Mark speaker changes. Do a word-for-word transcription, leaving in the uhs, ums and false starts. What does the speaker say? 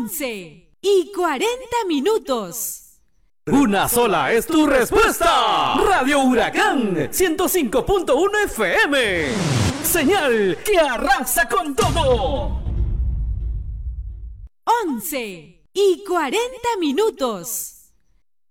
Speaker 1: once y cuarenta minutos.
Speaker 2: Una sola es tu respuesta. Radio Huracán ciento cinco punto uno F M. Señal que arrasa con todo.
Speaker 1: once y cuarenta minutos.